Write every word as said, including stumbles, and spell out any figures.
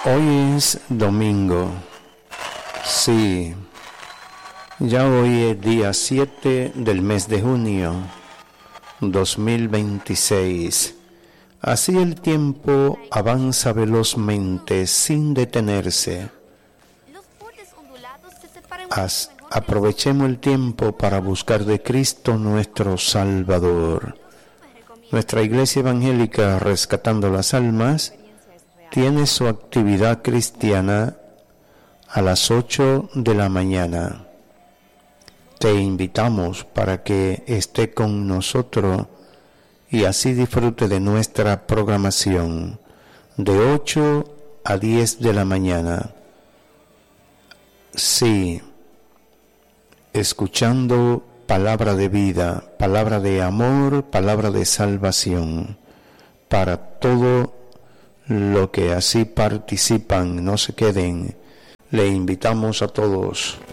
Hoy es domingo. Sí, ya hoy es día siete del mes de junio, dos mil veintiséis. Así el tiempo avanza velozmente sin detenerse. As, aprovechemos el tiempo para buscar de Cristo nuestro Salvador. Nuestra Iglesia Evangélica Rescatando las Almas tiene su actividad cristiana a las ocho de la mañana. Te invitamos para que esté con nosotros y así disfrute de nuestra programación de ocho a diez de la mañana. Sí, escuchando palabra de vida, palabra de amor, palabra de salvación para todo lo que así participan, no se queden. Le invitamos a todos.